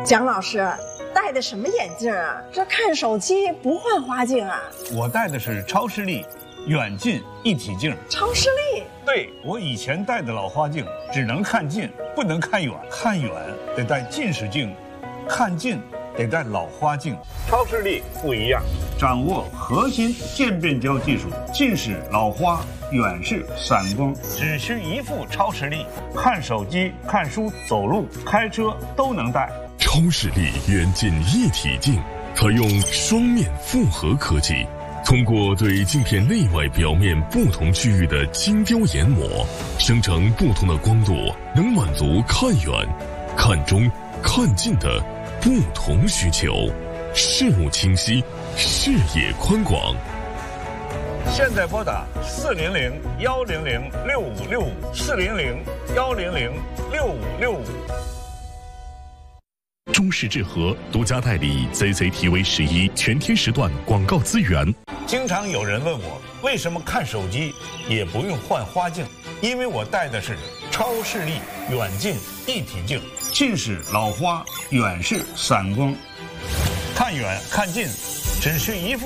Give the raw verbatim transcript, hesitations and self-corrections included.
蒋老师戴的什么眼镜啊？这看手机不换花镜啊？ 我戴的是超视力远近一体镜。 超视力？ 对，我以前戴的老花镜只能看近，不能看远，看远得戴近视镜，看近得戴老花镜。超视力不一样，掌握核心渐变焦技术，近视、老花、远视、散光，只需一副超视力，看手机、看书、走路、开车都能戴。 超视力远近一体镜采用双面复合科技，通过对镜片内外表面不同区域的精雕研磨，生成不同的光度，能满足看远、看中、看近的不同需求，视物清晰，视野宽广。 现在拨打四零零幺零零六五六五四零零幺零零六五六五。 中视智和独家代理 C C T V 十一全天时段广告资源。 经常有人问我，为什么看手机也不用换花镜？因为我戴的是超视力远近一体镜，近视、老花、远视、散光，看远看近只需一副。